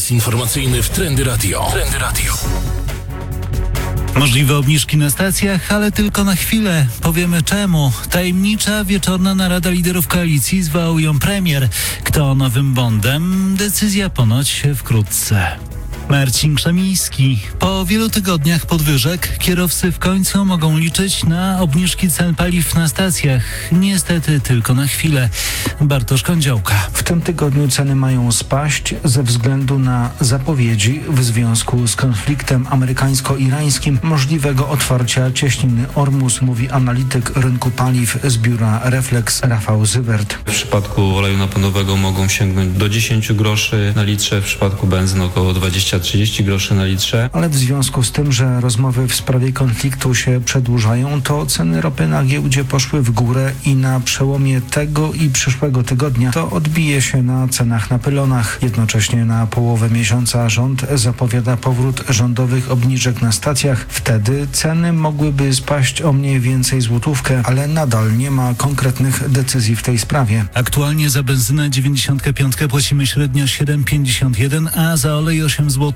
Serwis informacyjny w Trendy Radio. Możliwe obniżki na stacjach, ale tylko na chwilę. Powiemy czemu. Tajemnicza wieczorna narada liderów koalicji, zwołał ją premier. Kto nowym bondem? Decyzja ponoć wkrótce. Marcin Krzemiński. Po wielu tygodniach podwyżek kierowcy w końcu mogą liczyć na obniżki cen paliw na stacjach. Niestety tylko na chwilę. Bartosz Kądziołka. W tym tygodniu ceny mają spaść ze względu na zapowiedzi w związku z konfliktem amerykańsko-irańskim możliwego otwarcia cieśniny Ormus, mówi analityk rynku paliw z biura Reflex Rafał Zybert. W przypadku oleju napędowego mogą sięgnąć do 10 groszy na litrze, w przypadku benzyny około 20-30 groszy na litrze. Ale w związku z tym, że rozmowy w sprawie konfliktu się przedłużają, to ceny ropy na giełdzie poszły w górę i na przełomie tego i przyszłego tygodnia to odbije się na cenach na pylonach. Jednocześnie na połowę miesiąca rząd zapowiada powrót rządowych obniżek na stacjach. Wtedy ceny mogłyby spaść o mniej więcej złotówkę, ale nadal nie ma konkretnych decyzji w tej sprawie. Aktualnie za benzynę 95 płacimy średnio 7,51, a za olej 8 zł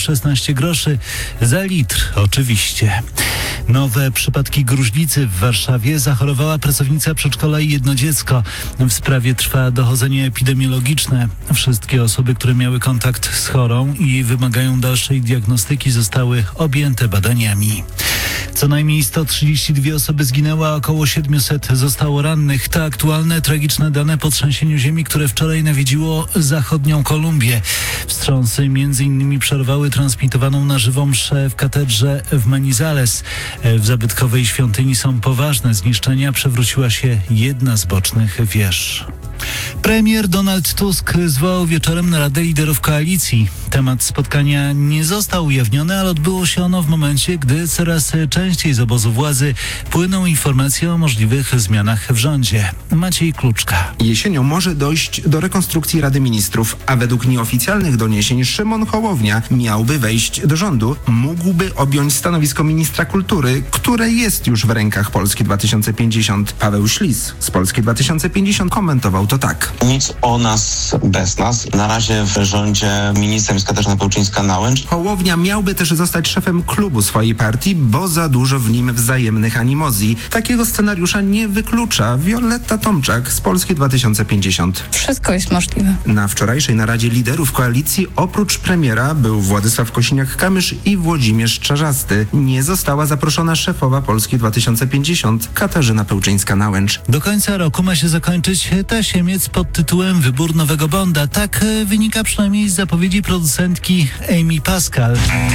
16 groszy za litr oczywiście. Nowe przypadki gruźlicy w Warszawie. Zachorowała pracownica przedszkola i jedno dziecko. W sprawie trwa dochodzenie epidemiologiczne. Wszystkie osoby, które miały kontakt z chorą i wymagają dalszej diagnostyki, zostały objęte badaniami. Co najmniej 132 osoby zginęły, a około 700 zostało rannych. To aktualne, tragiczne dane po trzęsieniu ziemi, które wczoraj nawiedziło zachodnią Kolumbię. Wstrząsy m.in. przerwały transmitowaną na żywo mszę w katedrze w Manizales. W zabytkowej świątyni są poważne zniszczenia. Przewróciła się jedna z bocznych wież. Premier Donald Tusk zwołał wieczorem naradę liderów koalicji. Temat spotkania nie został ujawniony, ale odbyło się ono w momencie, gdy coraz częściej z obozu władzy płyną informacje o możliwych zmianach w rządzie. Maciej Kluczka. Jesienią może dojść do rekonstrukcji Rady Ministrów, a według nieoficjalnych doniesień Szymon Hołownia miałby wejść do rządu. Mógłby objąć stanowisko ministra kultury, które jest już w rękach Polski 2050. Paweł Ślis z Polski 2050 komentował to tak. Nic o nas bez nas. Na razie w rządzie ministrem jest Katarzyna Pełczyńska-Nałęcz. Hołownia miałby też zostać szefem klubu swojej partii, bo za dużo w nim wzajemnych animozji. Takiego scenariusza nie wyklucza Wioletta Tomczak z Polski 2050. Wszystko jest możliwe. Na wczorajszej naradzie liderów koalicji oprócz premiera był Władysław Kosiniak-Kamysz i Włodzimierz Czarzasty. Nie została zaproszona szefowa Polski 2050 Katarzyna Pełczyńska-Nałęcz. Do końca roku ma się zakończyć tasiemiec pod tytułem Wybór nowego Bonda. Tak wynika przynajmniej z zapowiedzi producentki Amy Pascal.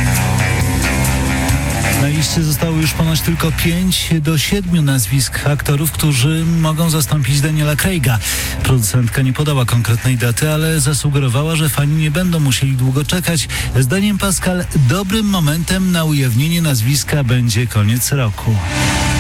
Na liście zostało już ponoć tylko 5 do 7 nazwisk aktorów, którzy mogą zastąpić Daniela Craiga. Producentka nie podała konkretnej daty, ale zasugerowała, że fani nie będą musieli długo czekać. Zdaniem Pascal dobrym momentem na ujawnienie nazwiska będzie koniec roku.